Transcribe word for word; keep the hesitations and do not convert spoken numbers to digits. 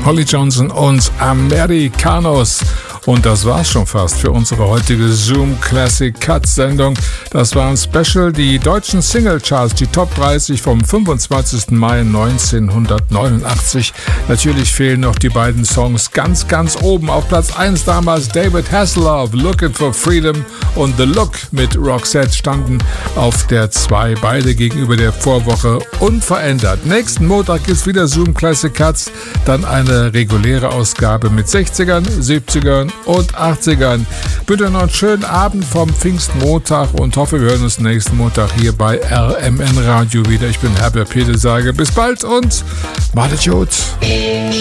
Holly Johnson und Americanos. Und das war's schon fast für unsere heutige Zoom Classic Cuts Sendung. Das war ein Special, die deutschen Singlecharts, die Top dreißig vom fünfundzwanzigsten Mai neunzehnhundertneunundachtzig. Natürlich fehlen noch die beiden Songs ganz, ganz oben. Auf Platz eins damals David Hasselhoff, Looking for Freedom, und The Look mit Roxette standen auf der zwei, beide gegenüber der Vorwoche unverändert. Nächsten Montag gibt's wieder Zoom Classic Cuts, dann eine reguläre Ausgabe mit sechzigern, siebzigern und achtzigern. Bitte noch einen schönen Abend vom Pfingstmontag und hoffe, wir hören uns nächsten Montag hier bei R M N Radio wieder. Ich bin Herbert Peters, sage bis bald und macht's gut.